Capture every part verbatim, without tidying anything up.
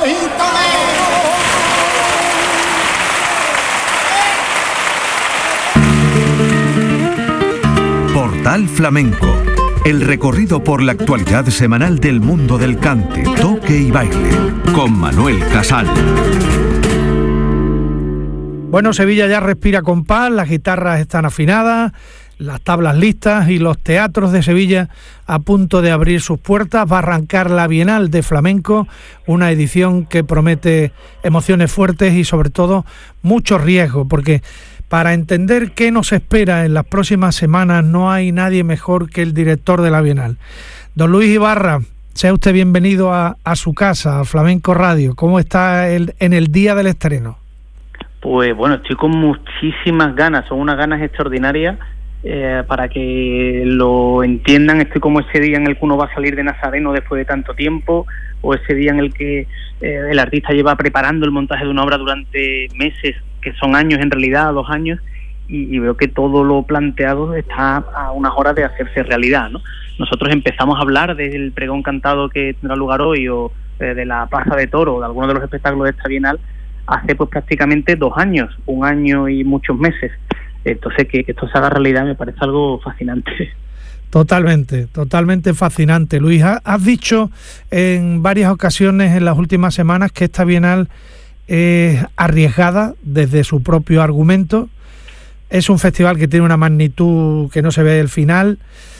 y Toledo. Portal Flamenco, el recorrido por la actualidad semanal del mundo del cante, toque y baile, con Manuel Casal. Bueno, Sevilla ya respira con paz, las guitarras están afinadas, las tablas listas y los teatros de Sevilla a punto de abrir sus puertas. Va a arrancar la Bienal de Flamenco, una edición que promete emociones fuertes y sobre todo mucho riesgo, porque para entender qué nos espera en las próximas semanas no hay nadie mejor que el director de la Bienal. Don Luis Ibarra, sea usted bienvenido a, a su casa, a Flamenco Radio. ¿Cómo está el, en el día del estreno? Pues bueno, estoy con muchísimas ganas, son unas ganas extraordinarias. Eh, para que lo entiendan, estoy como ese día en el que uno va a salir de Nazareno después de tanto tiempo, o ese día en el que eh, el artista lleva preparando el montaje de una obra durante meses, que son años en realidad, dos años, y, y veo que todo lo planteado está a unas horas de hacerse realidad, ¿no? Nosotros empezamos a hablar del pregón cantado que tendrá lugar hoy, o eh, de la Plaza de Toros, o de algunos de los espectáculos de esta Bienal, hace pues prácticamente dos años, un año y muchos meses. Entonces, que, que esto se haga realidad me parece algo fascinante. Totalmente, totalmente fascinante. Luis, has dicho en varias ocasiones en las últimas semanas que esta Bienal es arriesgada desde su propio argumento. Es un festival que tiene una magnitud que no se ve el final,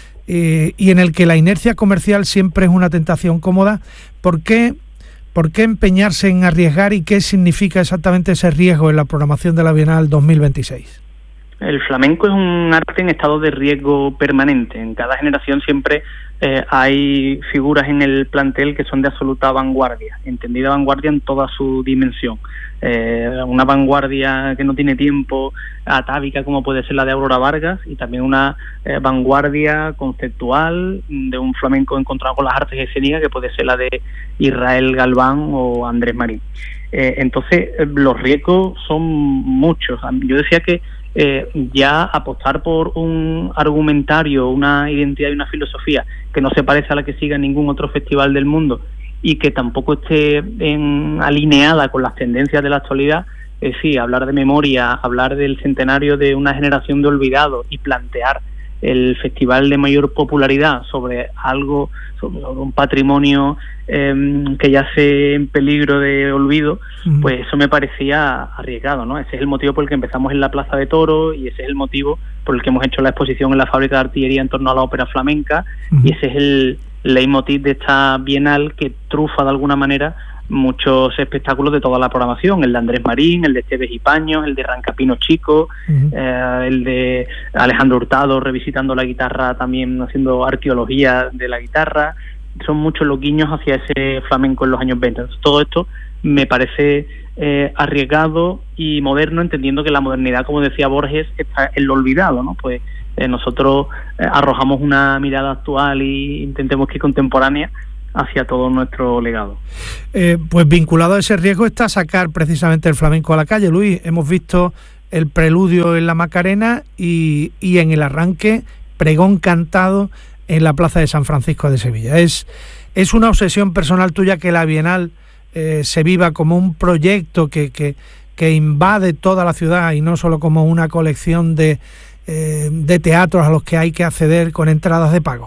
eh, y en el que la inercia comercial siempre es una tentación cómoda. ¿Por qué, ¿Por qué empeñarse en arriesgar y qué significa exactamente ese riesgo en la programación de la Bienal dos mil veintiséis? El flamenco es un arte en estado de riesgo permanente. En cada generación siempre eh, hay figuras en el plantel que son de absoluta vanguardia, entendida vanguardia en toda su dimensión. Eh, una vanguardia que no tiene tiempo, atávica, como puede ser la de Aurora Vargas, y también una eh, vanguardia conceptual de un flamenco encontrado con las artes escénicas, que puede ser la de Israel Galván o Andrés Marín. Eh, entonces, eh, los riesgos son muchos. Yo decía que Eh, ya apostar por un argumentario, una identidad y una filosofía que no se parece a la que siga ningún otro festival del mundo y que tampoco esté en, alineada con las tendencias de la actualidad, es decir, hablar de memoria, hablar del centenario de una generación de olvidados y plantear el festival de mayor popularidad sobre algo, sobre un patrimonio eh, que yace en peligro de olvido, uh-huh. Pues eso me parecía arriesgado, ¿no? Ese es el motivo por el que empezamos en la Plaza de Toros, y ese es el motivo por el que hemos hecho la exposición en la Fábrica de Artillería en torno a la ópera flamenca, uh-huh. Y ese es el leitmotiv de esta Bienal, que trufa de alguna manera muchos espectáculos de toda la programación: el de Andrés Marín, el de Esteves y Paños, el de Rancapino Chico, uh-huh. eh, el de Alejandro Hurtado revisitando la guitarra, también haciendo arqueología de la guitarra. Son muchos los guiños hacia ese flamenco en los años veinte. Entonces, todo esto me parece eh, arriesgado y moderno, entendiendo que la modernidad, como decía Borges, está en lo olvidado, ¿no? Pues eh, nosotros eh, arrojamos una mirada actual e intentemos que contemporánea hacia todo nuestro legado. Eh, pues vinculado a ese riesgo está sacar precisamente el flamenco a la calle, Luis. Hemos visto el preludio en la Macarena y, y en el arranque pregón cantado en la Plaza de San Francisco de Sevilla. Es, es una obsesión personal tuya que la Bienal eh, se viva como un proyecto que, que, que invade toda la ciudad y no solo como una colección de, eh, de teatros a los que hay que acceder con entradas de pago.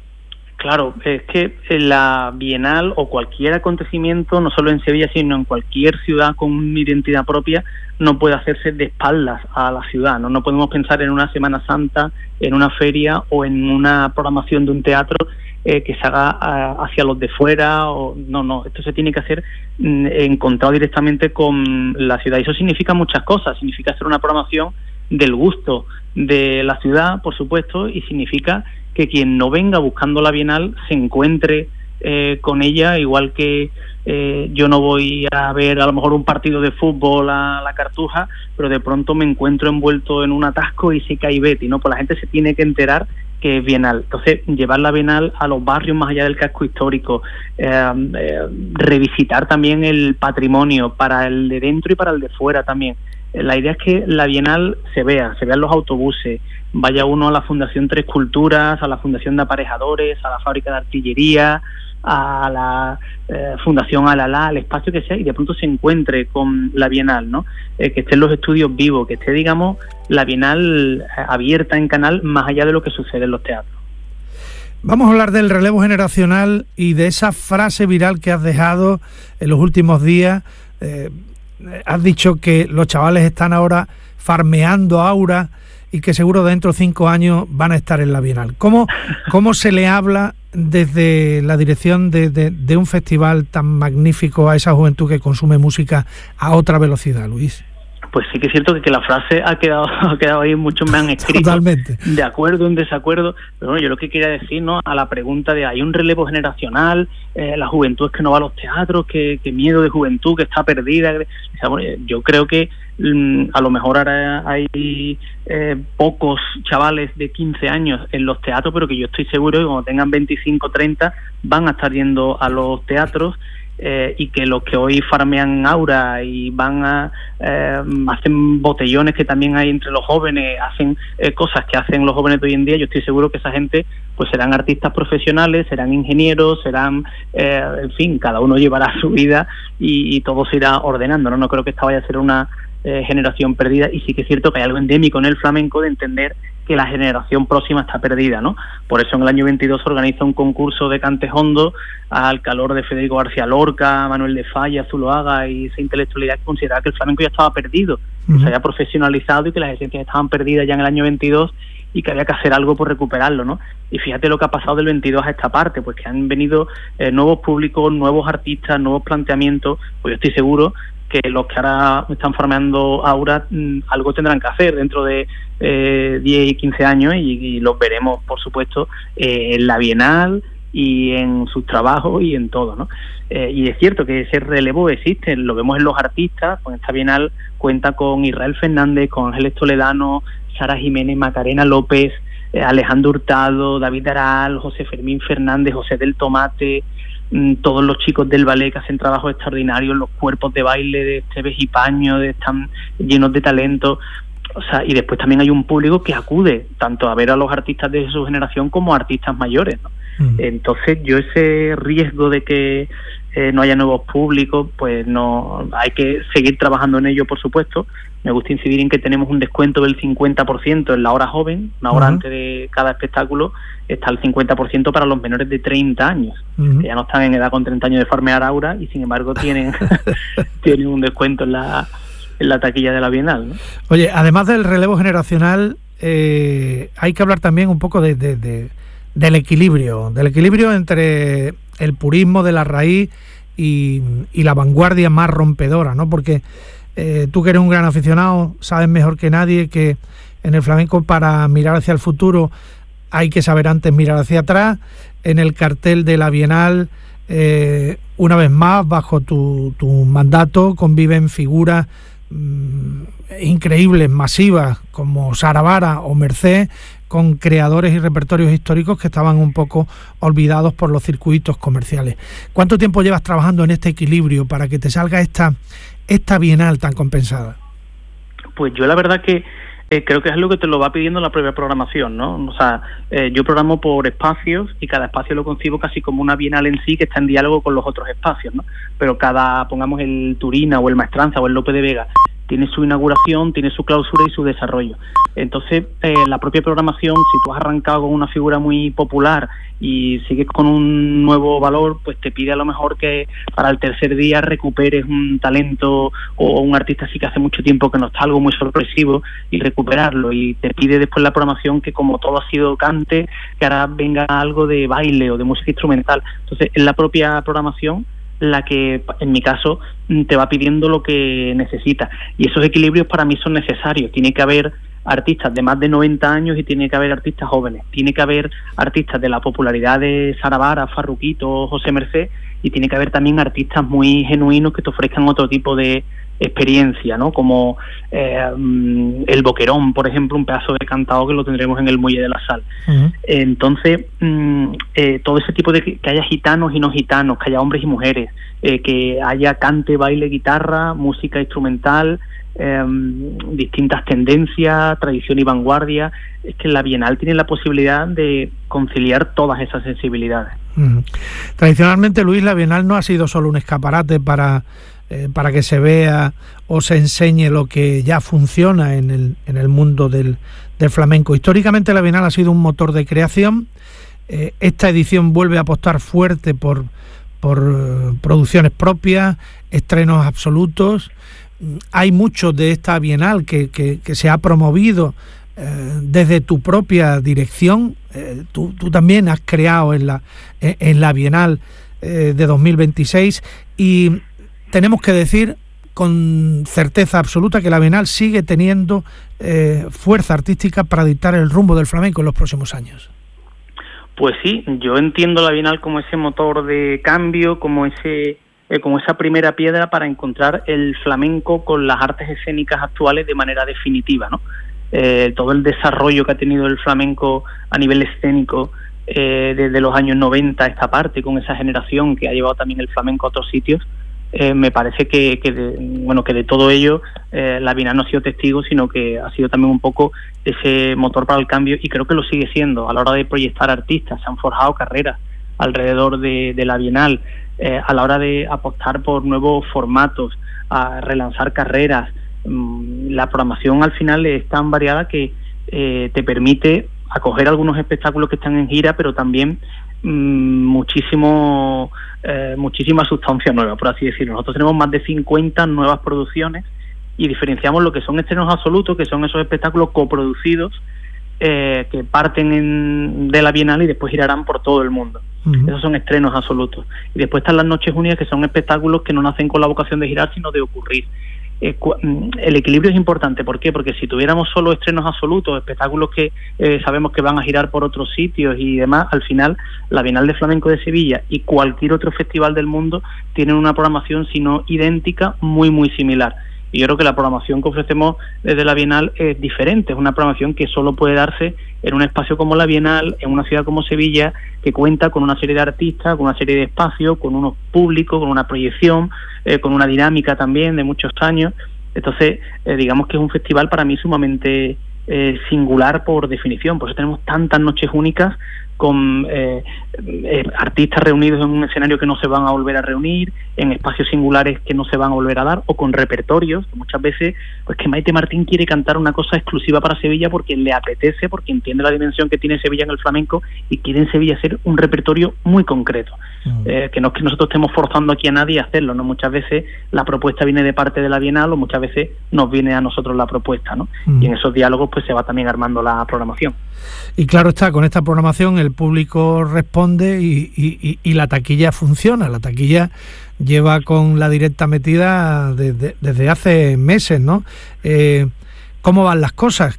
Claro, es que la Bienal o cualquier acontecimiento, no solo en Sevilla, sino en cualquier ciudad con una identidad propia, no puede hacerse de espaldas a la ciudad, ¿no? No podemos pensar en una Semana Santa, en una feria o en una programación de un teatro eh, que se haga a, hacia los de fuera. O no, no, esto se tiene que hacer mm, encontrado directamente con la ciudad. Y eso significa muchas cosas. Significa hacer una programación del gusto de la ciudad, por supuesto, y significa que quien no venga buscando la Bienal se encuentre eh, con ella, igual que eh, yo no voy a ver a lo mejor un partido de fútbol a la Cartuja, pero de pronto me encuentro envuelto en un atasco y sé que hay Betty, ¿no? Pues la gente se tiene que enterar que es Bienal. Entonces, llevar la Bienal a los barrios más allá del casco histórico, eh, eh, revisitar también el patrimonio para el de dentro y para el de fuera también. La idea es que la Bienal se vea, se vean los autobuses, vaya uno a la Fundación Tres Culturas, a la Fundación de Aparejadores, a la Fábrica de Artillería, a la eh, Fundación Alalá, al espacio que sea, y de pronto se encuentre con la Bienal, ¿no? Eh, que estén los estudios vivos, que esté, digamos, la Bienal eh, abierta en canal, más allá de lo que sucede en los teatros. Vamos a hablar del relevo generacional y de esa frase viral que has dejado en los últimos días. Eh, has dicho que los chavales están ahora farmeando aura y que seguro dentro de cinco años van a estar en la Bienal. ¿Cómo, cómo se le habla desde la dirección de, de, de un festival tan magnífico a esa juventud que consume música a otra velocidad, Luis? Pues sí que es cierto que, que la frase ha quedado ha quedado ahí, muchos me han escrito. Totalmente. De acuerdo, en desacuerdo, pero bueno, yo lo que quería decir, ¿no?, a la pregunta de hay un relevo generacional, eh, la juventud es que no va a los teatros, que, que miedo de juventud, que está perdida. Yo creo que mm, a lo mejor ahora hay eh, pocos chavales de quince años en los teatros, pero que yo estoy seguro que cuando tengan veinticinco, treinta van a estar yendo a los teatros. Eh, y que los que hoy farmean aura y van a eh, hacen botellones que también hay entre los jóvenes, hacen eh, cosas que hacen los jóvenes de hoy en día, yo estoy seguro que esa gente pues serán artistas profesionales, serán ingenieros, serán eh, en fin, cada uno llevará su vida y, y todo se irá ordenando, ¿no? No creo que esta vaya a ser una eh, generación perdida, y sí que es cierto que hay algo endémico en el flamenco de entender que la generación próxima está perdida, ¿no? Por eso en el año veintidós se organiza un concurso de cantes hondo al calor de Federico García Lorca, Manuel de Falla, Zuloaga y esa intelectualidad que consideraba que el flamenco ya estaba perdido, uh-huh. que se había profesionalizado y que las esencias estaban perdidas ya en el año veintidós y que había que hacer algo por recuperarlo, ¿no? Y fíjate lo que ha pasado del veintidós a esta parte, pues que han venido eh, nuevos públicos, nuevos artistas, nuevos planteamientos, pues yo estoy seguro que los que ahora están formando aura mmm, algo tendrán que hacer dentro de eh, diez y quince años y, y los veremos, por supuesto, eh, en la Bienal y en sus trabajos y en todo, ¿no? Eh, y es cierto que ese relevo existe, lo vemos en los artistas, pues esta Bienal cuenta con Israel Fernández, con Ángeles Toledano, Sara Jiménez, Macarena López, eh, Alejandro Hurtado, David Aral, José Fermín Fernández, José del Tomate, todos los chicos del ballet que hacen trabajos extraordinarios, los cuerpos de baile de Esteves y Paño, de, están llenos de talento, o sea, y después también hay un público que acude tanto a ver a los artistas de su generación como a artistas mayores, ¿no? Mm. Entonces yo ese riesgo de que eh, no haya nuevos públicos, pues no, hay que seguir trabajando en ello, por supuesto. Me gusta incidir en que tenemos un descuento del cincuenta por ciento en la hora joven, una hora uh-huh. antes de cada espectáculo, está el cincuenta por ciento para los menores de treinta años, uh-huh. que ya no están en edad con treinta años de farmear aura y sin embargo tienen, tienen un descuento en la, en la taquilla de la Bienal, ¿no? Oye, además del relevo generacional, eh, hay que hablar también un poco de, de, de, del equilibrio, del equilibrio entre el purismo de la raíz y, y la vanguardia más rompedora, ¿no? Porque Eh, tú que eres un gran aficionado, sabes mejor que nadie que en el flamenco para mirar hacia el futuro hay que saber antes mirar hacia atrás. En el cartel de la Bienal, eh, una vez más, bajo tu, tu mandato, conviven figuras mmm, increíbles, masivas, como Sara Vara o Mercé, con creadores y repertorios históricos que estaban un poco olvidados por los circuitos comerciales. ¿Cuánto tiempo llevas trabajando en este equilibrio para que te salga esta esta Bienal tan compensada? Pues yo la verdad que eh, creo que es algo que te lo va pidiendo la propia programación, ¿no? O sea, eh, yo programo por espacios y cada espacio lo concibo casi como una Bienal en sí que está en diálogo con los otros espacios, ¿no? Pero cada, pongamos el Turina o el Maestranza o el Lope de Vega, tiene su inauguración, tiene su clausura y su desarrollo. Entonces, eh, la propia programación, si tú has arrancado con una figura muy popular y sigues con un nuevo valor, pues te pide a lo mejor que para el tercer día recuperes un talento o un artista así que hace mucho tiempo que no está, algo muy sorpresivo, y recuperarlo. Y te pide después la programación que, como todo ha sido cante, que ahora venga algo de baile o de música instrumental. Entonces, es la propia programación la que, en mi caso, te va pidiendo lo que necesitas. Y esos equilibrios para mí son necesarios. Tiene que haber artistas de más de noventa años y tiene que haber artistas jóvenes. Tiene que haber artistas de la popularidad de Sara Vara, Farruquito, José Mercé, y tiene que haber también artistas muy genuinos que te ofrezcan otro tipo de experiencia, ¿no? Como eh, el Boquerón, por ejemplo, un pedazo de cantado que lo tendremos en el Muelle de la Sal. Uh-huh. Entonces, mm, eh, todo ese tipo de que haya gitanos y no gitanos, que haya hombres y mujeres, eh, que haya cante, baile, guitarra, música instrumental, eh, distintas tendencias, tradición y vanguardia. Es que la Bienal tiene la posibilidad de conciliar todas esas sensibilidades. Uh-huh. Tradicionalmente, Luis, la Bienal no ha sido solo un escaparate para, eh, para que se vea o se enseñe lo que ya funciona en el, en el mundo del, del flamenco. Históricamente la Bienal ha sido un motor de creación. Eh, esta edición vuelve a apostar fuerte por, por uh, producciones propias, estrenos absolutos. Hay mucho de esta Bienal que, que, que se ha promovido eh, desde tu propia dirección. Eh, tú, tú también has creado en la, en la Bienal eh, de dos mil veintiséis, y tenemos que decir con certeza absoluta que la Bienal sigue teniendo eh, fuerza artística para dictar el rumbo del flamenco en los próximos años. Pues sí, yo entiendo la Bienal como ese motor de cambio, como ese Eh, como esa primera piedra para encontrar el flamenco con las artes escénicas actuales de manera definitiva, ¿no? Eh, todo el desarrollo que ha tenido el flamenco a nivel escénico eh, desde los años noventa a esta parte, con esa generación que ha llevado también el flamenco a otros sitios, eh, me parece que, que de, bueno, que de todo ello eh, la Bienal no ha sido testigo, sino que ha sido también un poco ese motor para el cambio, y creo que lo sigue siendo a la hora de proyectar artistas. Se han forjado carreras alrededor de, de la Bienal. Eh, a la hora de apostar por nuevos formatos, a relanzar carreras. Mmm, la programación al final es tan variada que eh, te permite acoger algunos espectáculos que están en gira, pero también mmm, muchísimo eh, muchísima sustancia nueva, por así decirlo. Nosotros tenemos más de cincuenta nuevas producciones y diferenciamos lo que son estrenos absolutos, que son esos espectáculos coproducidos eh, que parten en, de la Bienal y después girarán por todo el mundo. Uh-huh. Esos son estrenos absolutos. Y después están las Noches Unidas, que son espectáculos que no nacen con la vocación de girar, sino de ocurrir. Eh, cu- el equilibrio es importante. ¿Por qué? Porque si tuviéramos solo estrenos absolutos, espectáculos que eh, sabemos que van a girar por otros sitios y demás, al final la Bienal de Flamenco de Sevilla y cualquier otro festival del mundo tienen una programación, si no idéntica, muy muy similar. Y yo creo que la programación que ofrecemos desde la Bienal es diferente, es una programación que solo puede darse en un espacio como la Bienal, en una ciudad como Sevilla, que cuenta con una serie de artistas, con una serie de espacios, con unos públicos, con una proyección, eh, con una dinámica también de muchos años. Entonces, eh, digamos que es un festival para mí sumamente eh, singular por definición. Por eso tenemos tantas noches únicas con eh, eh, artistas reunidos en un escenario que no se van a volver a reunir, en espacios singulares que no se van a volver a dar, o con repertorios. Muchas veces, pues que Maite Martín quiere cantar una cosa exclusiva para Sevilla porque le apetece, porque entiende la dimensión que tiene Sevilla en el flamenco y quiere en Sevilla hacer un repertorio muy concreto. Mm. Eh, que no es que nosotros estemos forzando aquí a nadie a hacerlo, ¿no? Muchas veces la propuesta viene de parte de la Bienal, o muchas veces nos viene a nosotros la propuesta, ¿no? Mm. Y en esos diálogos pues se va también armando la programación. Y claro está, con esta programación el público responde y, y, y la taquilla funciona. La taquilla lleva con la directa metida desde, desde hace meses, ¿no? Eh, ¿Cómo van las cosas?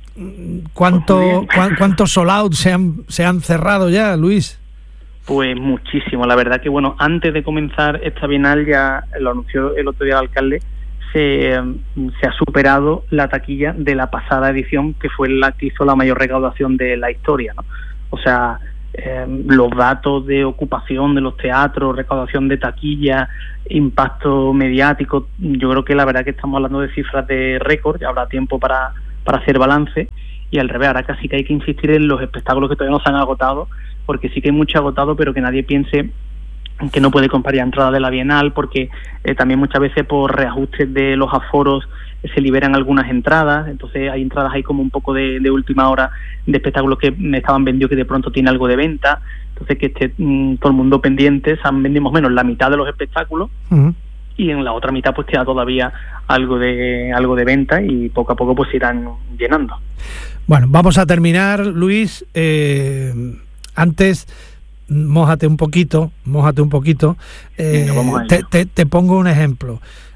¿Cuánto, cu- ¿Cuántos sold out se han, se han cerrado ya, Luis? Pues muchísimo. La verdad que, bueno, antes de comenzar esta Bienal, ya lo anunció el otro día el alcalde, se, se ha superado la taquilla de la pasada edición, que fue la que hizo la mayor recaudación de la historia, ¿no? O sea, eh, los datos de ocupación de los teatros, recaudación de taquilla, impacto mediático, yo creo que la verdad que estamos hablando de cifras de récord. Ya habrá tiempo para, para hacer balance, y al revés, ahora casi que hay que insistir en los espectáculos que todavía no se han agotado, porque sí que hay mucho agotado, pero que nadie piense que no puede comprar ya entrada de la Bienal, porque eh, también muchas veces por reajustes de los aforos eh, se liberan algunas entradas. Entonces hay entradas ahí como un poco de, de última hora de espectáculos que me estaban vendidos, que de pronto tiene algo de venta. Entonces que esté mmm, todo el mundo pendiente. Se han vendido más o menos la mitad de los espectáculos, uh-huh. y en la otra mitad pues queda todavía algo de algo de venta, y poco a poco pues se irán llenando. Bueno, vamos a terminar, Luis. Eh, antes... Mójate un poquito, mójate un poquito. Eh, Venga, te, te, te pongo un ejemplo.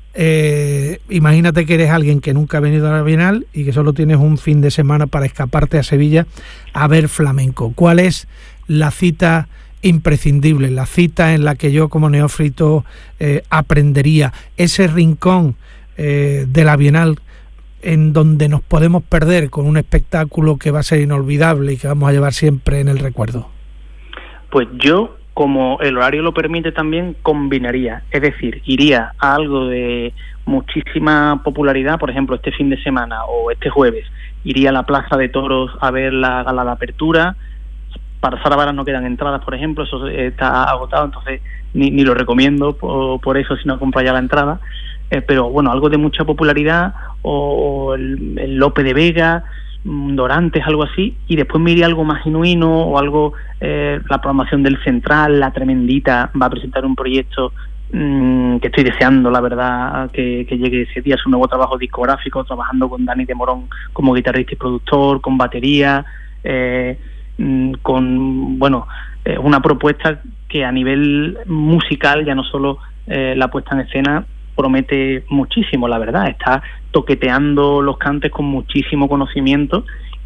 Eh, imagínate que eres alguien que nunca ha venido a la Bienal y que solo tienes un fin de semana para escaparte a Sevilla a ver flamenco. ¿Cuál es la cita imprescindible, la cita en la que yo como neófito eh, aprendería? Ese rincón eh, de la Bienal en donde nos podemos perder con un espectáculo que va a ser inolvidable y que vamos a llevar siempre en el recuerdo. Pues yo, como el horario lo permite, también combinaría, es decir, iría a algo de muchísima popularidad, por ejemplo, este fin de semana o este jueves, iría a la Plaza de Toros a ver la gala de apertura, para Sara Vara no quedan entradas, por ejemplo, eso está agotado, entonces ni, ni lo recomiendo por, por eso, si no compra ya la entrada. Eh, pero bueno, algo de mucha popularidad, o, o el, el Lope de Vega, Dorantes, algo así, y después me iría algo más genuino, o algo, eh, la programación del Central, La Tremendita va a presentar un proyecto mmm, que estoy deseando, la verdad, que, que llegue ese día, es un nuevo trabajo discográfico, trabajando con Dani de Morón como guitarrista y productor, con batería, eh, mmm, con, bueno, eh, una propuesta que a nivel musical, ya no solo eh, la puesta en escena, promete muchísimo, la verdad. Está toqueteando los cantes con muchísimo conocimiento,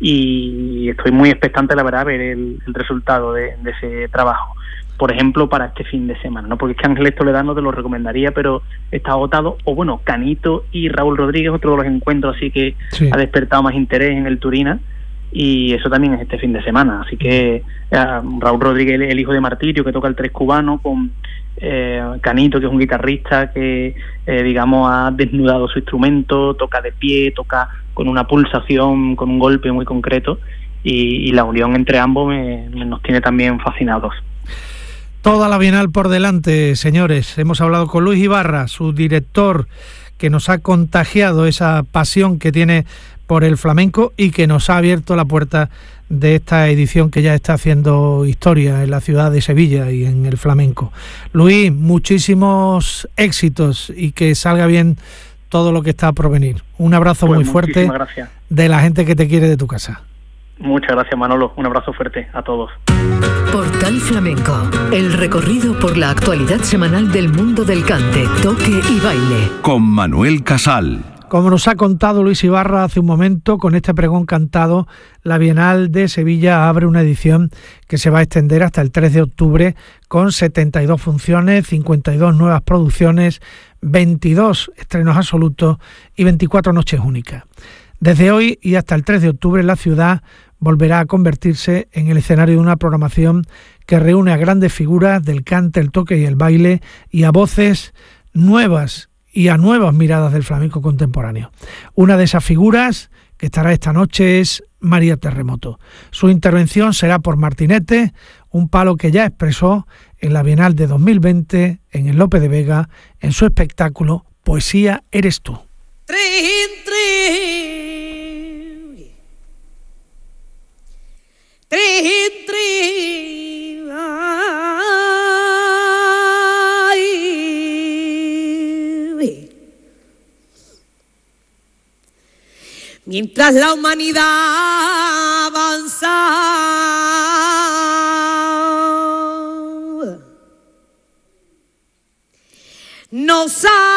y estoy muy expectante, la verdad, a ver el, el resultado de, de ese trabajo. Por ejemplo, para este fin de semana, ¿no? Porque es que Ángeles Toledano te lo recomendaría, pero está agotado. O bueno, Canito y Raúl Rodríguez, otro de los encuentros así que sí ha despertado más interés en el Turina, y eso también es este fin de semana. Así que uh, Raúl Rodríguez, el hijo de Martirio, que toca el tres cubano, con Eh, Canito, que es un guitarrista que, eh, digamos, ha desnudado su instrumento, toca de pie, toca con una pulsación, con un golpe muy concreto, y, y la unión entre ambos me, me, nos tiene también fascinados. Toda la Bienal por delante, señores. Hemos hablado con Luis Ibarra, su director, que nos ha contagiado esa pasión que tiene por el flamenco y que nos ha abierto la puerta de esta edición que ya está haciendo historia en la ciudad de Sevilla y en el flamenco. Luis, muchísimos éxitos y que salga bien todo lo que está por venir. Un abrazo pues muy fuerte gracias. De la gente que te quiere de tu casa. Muchas gracias, Manolo. Un abrazo fuerte a todos. Portal Flamenco, el recorrido por la actualidad semanal del mundo del cante, toque y baile. Con Manuel Casal. Como nos ha contado Luis Ibarra hace un momento, con este pregón cantado, la Bienal de Sevilla abre una edición que se va a extender hasta el tres de octubre, con setenta y dos funciones, cincuenta y dos nuevas producciones, veintidós estrenos absolutos y veinticuatro noches únicas. Desde hoy y hasta el tres de octubre, la ciudad volverá a convertirse en el escenario de una programación que reúne a grandes figuras del cante, el toque y el baile, y a voces nuevas y a nuevas miradas del flamenco contemporáneo. Una de esas figuras que estará esta noche es María Terremoto. Su intervención será por Martinete, un palo que ya expresó en la Bienal de dos mil veinte en el Lope de Vega, en su espectáculo Poesía eres tú. Trin, trin. Trin, trin. Ay. Mientras la humanidad avanza, no sabe